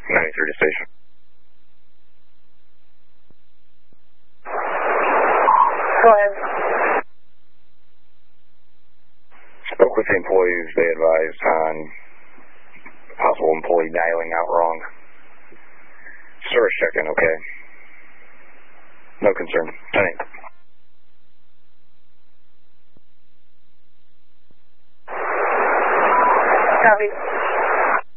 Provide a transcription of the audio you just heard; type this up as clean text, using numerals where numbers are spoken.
93 to station. Go ahead. Spoke with the employees. They advised on possible employee dialing out wrong. Service checked in, okay. No concern. 10-8. Copy.